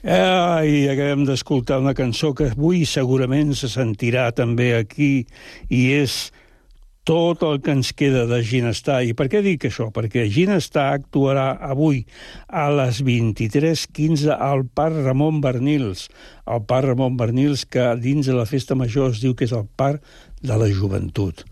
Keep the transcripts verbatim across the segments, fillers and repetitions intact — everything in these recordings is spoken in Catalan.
Ai, acabem d'escoltar una cançó que avui segurament se sentirà també aquí i és tot el que ens queda de Ginestar. I per què dic això? Perquè Ginestar actuarà avui a les vint-i-tres quinze al Parc Ramon Barnils. El Parc Ramon Barnils, que dins de la festa major es diu que és el Parc de la Joventut.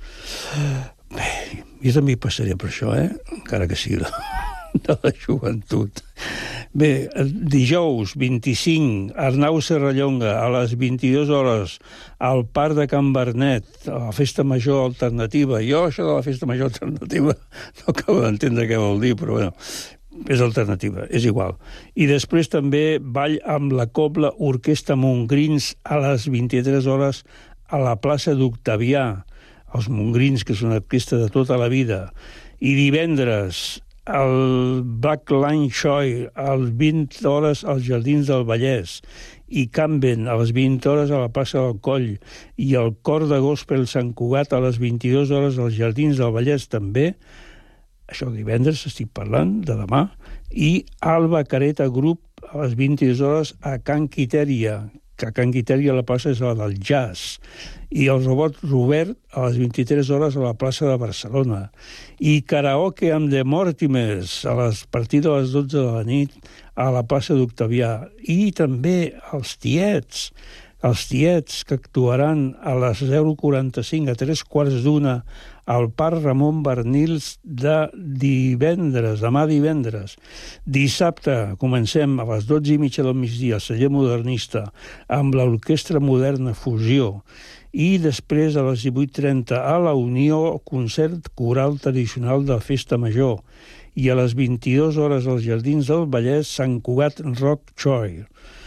Bé, jo també hi passaré per això, eh? Encara que sigui de la joventut. Bé, dijous vint-i-cinc, Arnau Serrallonga, a les vint-i-dues hores, al Parc de Can Bernet, a la Festa Major Alternativa. Jo, això de la Festa Major Alternativa, no acabo d'entendre què vol dir, però bueno, és alternativa, és igual. I després també ball amb la Cobla Orquestra Montgrins a les vint-i-tres hores a la plaça d'Octavià. Els Montgrins, que és una orquestra de tota la vida. I divendres, el Black Line Show a les vint hores als Jardins del Vallès i Camben a les vint hores a la plaça del Coll i el Cor de Gospel Sant Cugat a les vint-i-dues hores als Jardins del Vallès també, això divendres estic parlant, de demà, i Alba Careta Group a les vint-i-dues hores a Can Quitèria, que a Can Quitèria la plaça és la del jazz, i el Robot Robert a les vint-i-tres hores a la plaça de Barcelona, i karaoke amb The Mortimers a les partir de les dotze de la nit a la plaça d'Octavià, i també els Tiets, els Tiets que actuaran a les zero quaranta-cinc a tres quarts d'una al Parc Ramon Barnils de divendres, demà divendres. Dissabte comencem a les dotze i mitja del migdia al Celler Modernista amb l'Orquestra Moderna Fusió i després a les divuit trenta a la Unió concert coral tradicional de Festa Major i a les vint-i-dues hores als Jardins del Vallès Sant Cugat Rock Choir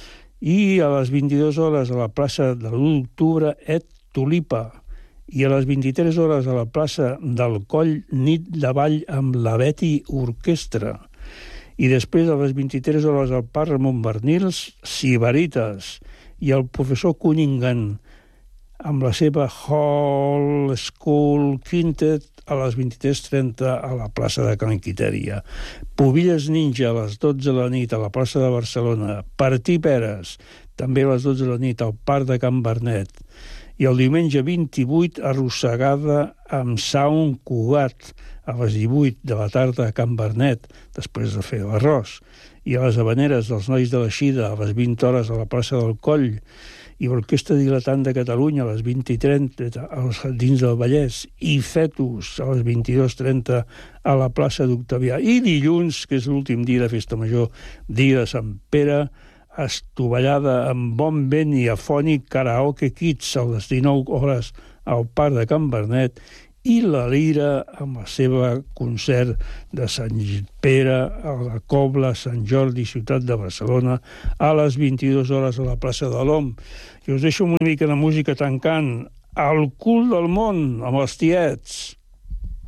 i a les vint-i-dues hores a la plaça de l'u d'octubre Et Tulipa i a les vint-i-tres hores a la plaça del Coll nit de ball amb la Betty Orquestra i després a les vint-i-tres hores al Parc Ramon Barnils Sibaritas i el professor Cunningham amb la seva Hall School Quintet a les vint-i-tres trenta a la plaça de Can Quitèria. Pubilles Ninja a les dotze de la nit a la plaça de Barcelona. Partí Peres, també a les dotze de la nit al Parc de Can Bernet. I el diumenge vint-i-vuit, Arrossegada amb Sound Cugat a les divuit de la tarda a Can Bernet, després de fer l'arròs. I a les Habaneres dels Nois de la Xida a les vint hores a la plaça del Coll i l'Orquestra Dilatant de Catalunya a les vint i trenta als Jardins del Vallès i Fetus a les vint-i-dues trenta a la plaça d'Octavià. I dilluns, que és l'últim dia de Festa Major, dia de Sant Pere, estovallada amb bon vent i afònic Karaoke Kids a les dinou hores al Parc de Can Bernet i la Lira amb el seu concert de Sant Pere a la Cobla, Sant Jordi, ciutat de Barcelona, a les vint-i-dues hores a la plaça de l'Om. I us deixo una mica de música tancant El cul del món amb els Tiets.